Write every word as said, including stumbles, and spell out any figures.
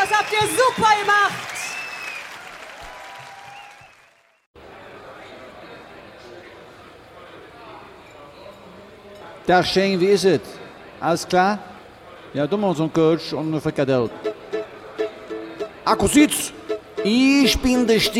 Das habt ihr super gemacht. Dag Shane, wie ist es? Alles klar? Ja, du machst einen Coach und eine Frikadelle. Akkusiz! Ich bin der